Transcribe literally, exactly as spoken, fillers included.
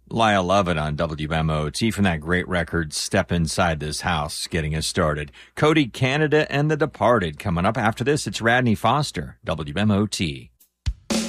Lyle Lovett on W M O T from that great record, Step Inside This House, getting us started. Cody Canada and The Departed coming up after this. It's Radney Foster, W M O T.